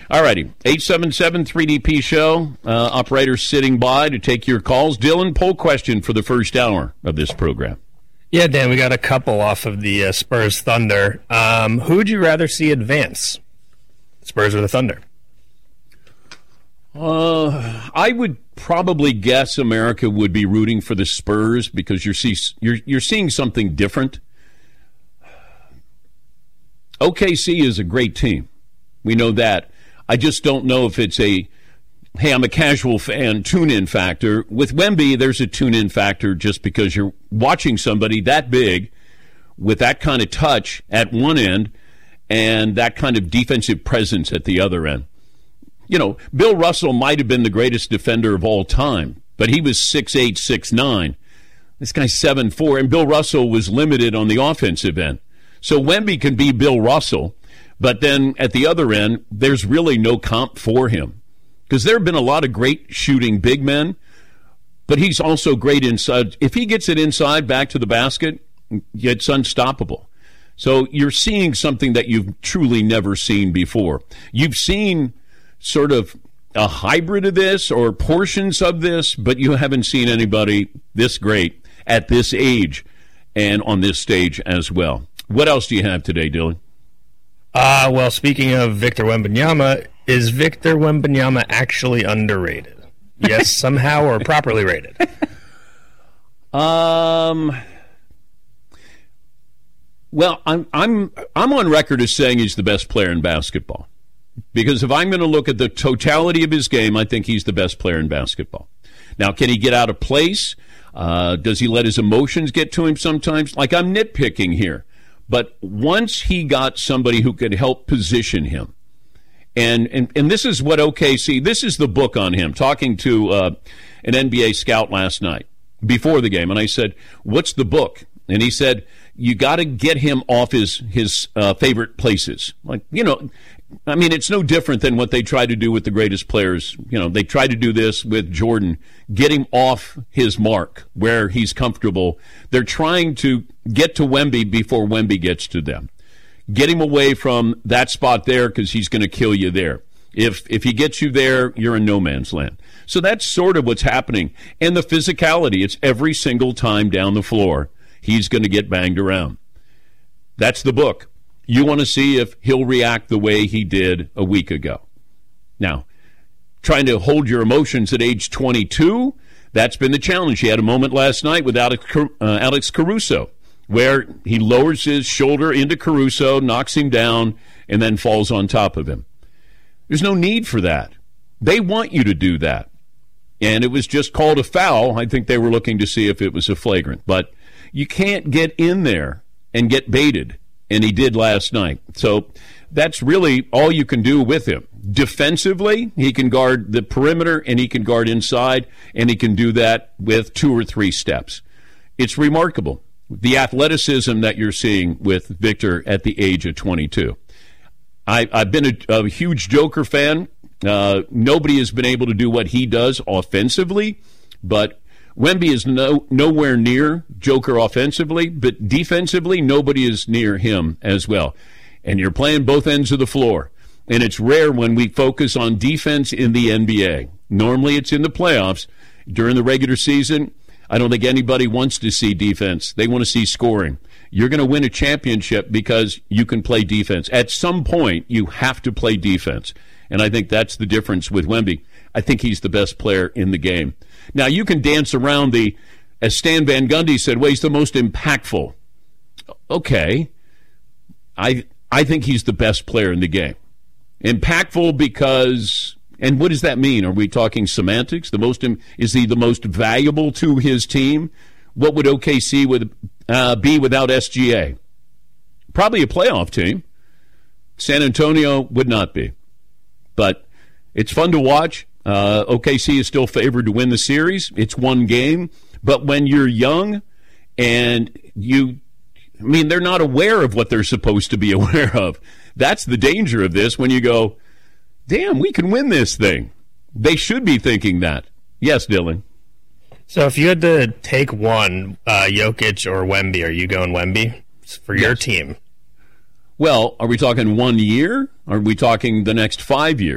All righty. 877-3DP show. Operator sitting by to take your calls. Dylan, poll question for the first hour of this program. Yeah, Dan, we got a couple off of the Spurs Thunder. Who would you rather see advance? Spurs or the Thunder? I would probably guess America would be rooting for the Spurs because you're seeing something different. OKC is a great team. We know that. I just don't know if it's a, hey, I'm a casual fan, tune-in factor. With Wemby, there's a tune-in factor just because you're watching somebody that big with that kind of touch at one end and that kind of defensive presence at the other end. You know, Bill Russell might have been the greatest defender of all time, but he was 6'8", 6'9". This guy's 7'4", and Bill Russell was limited on the offensive end. So Wemby can be Bill Russell, but then at the other end, there's really no comp for him. Because there have been a lot of great shooting big men, but he's also great inside. If he gets it inside back to the basket, it's unstoppable. So you're seeing something that you've truly never seen before. You've seen sort of a hybrid of this or portions of this, but you haven't seen anybody this great at this age and on this stage as well. What else do you have today, Dylan? Well, speaking of Victor Wembanyama, is Victor Wembanyama actually underrated? Yes, somehow, or properly rated? Well, I'm on record as saying he's the best player in basketball. Because if I'm going to look at the totality of his game, I think he's the best player in basketball. Now, can he get out of place? Does he let his emotions get to him sometimes? Like, I'm nitpicking here. But once he got somebody who could help position him, and this is what OKC, this is the book on him, talking to an NBA scout last night before the game, and I said, what's the book? And he said, you got to get him off his favorite places. Like, you know, I mean, it's no different than what they try to do with the greatest players. You know, they try to do this with Jordan, get him off his mark where he's comfortable. They're trying to get to Wemby before Wemby gets to them. Get him away from that spot there because he's going to kill you there. If he gets you there, you're in no man's land. So that's sort of what's happening. And the physicality, it's every single time down the floor, he's going to get banged around. That's the book. You want to see if he'll react the way he did a week ago. Now, trying to hold your emotions at age 22, that's been the challenge. He had a moment last night with Alex Caruso, where he lowers his shoulder into Caruso, knocks him down, and then falls on top of him. There's no need for that. They want you to do that. And it was just called a foul. I think they were looking to see if it was a flagrant. But you can't get in there and get baited. And he did last night. So that's really all you can do with him. Defensively, he can guard the perimeter and he can guard inside, and he can do that with 2 or 3 steps. It's remarkable, the athleticism that you're seeing with Victor at the age of 22. I've been a huge Joker fan. Nobody has been able to do what he does offensively, but Wemby is nowhere near Joker offensively, but defensively, nobody is near him as well. And you're playing both ends of the floor. And it's rare when we focus on defense in the NBA. Normally it's in the playoffs. During the regular season, I don't think anybody wants to see defense. They want to see scoring. You're going to win a championship because you can play defense. At some point, you have to play defense. And I think that's the difference with Wemby. I think he's the best player in the game. Now, you can dance around as Stan Van Gundy said, well, he's the most impactful. Okay. I think he's the best player in the game. Impactful because, and what does that mean? Are we talking semantics? Is he the most valuable to his team? What would OKC be without SGA? Probably a playoff team. San Antonio would not be. But it's fun to watch. OKC is still favored to win the series. It's one game. But when you're young and they're not aware of what they're supposed to be aware of. That's the danger of this when you go, damn, we can win this thing. They should be thinking that. Yes, Dylan. So if you had to take one, Jokic or Wemby, are you going Wemby for your team? Well, are we talking 1 year? Are we talking the next 5 years?